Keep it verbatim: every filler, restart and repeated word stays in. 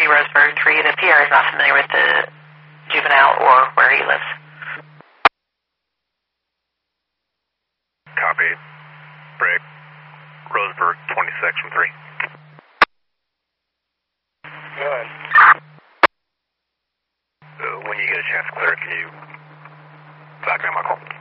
Roseburg three. The P R is not familiar with the juvenile or where he lives. Copy. Break. Roseburg, twenty-six from three. Good. Uh, when you get a chance to clear, can you back me on my call?